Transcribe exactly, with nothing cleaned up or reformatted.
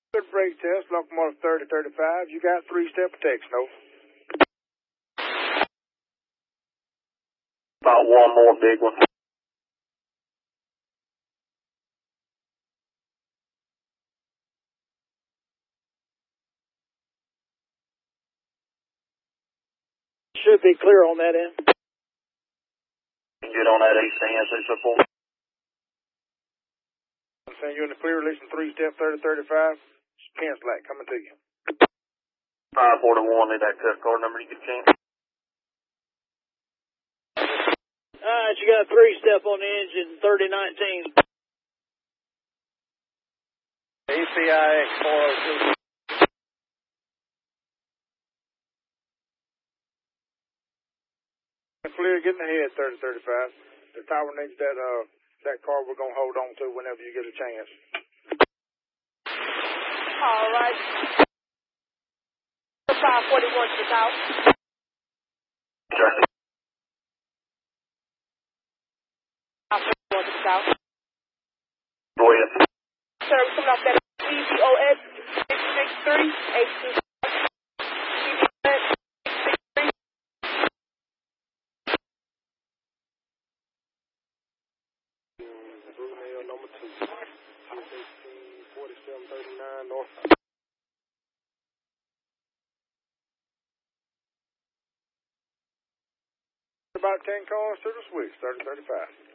Good brake test, locomotive thirty thirty-five. You got three-step protection, over. About one more big one. Should be clear on that end. Get on that eight ten six oh four. I'm saying you're in the clear, releasing three-step thirty thirty-five. Pin slack coming to you. five forty-one, need that test card number you can change. Alright, you got three-step on the engine, thirty nineteen. A C I X four oh two. Clear, getting ahead, thirty thirty-five. The tower needs that uh that car we're gonna hold on to whenever you get a chance. All right. five forty-one to the tower. Sure. five forty-one to the tower. Go ahead. Sir, we're coming off that C B O S six six three eight two. Number two. forty-seven thirty-nine north. About ten cars to the switch, thirty thirty-five.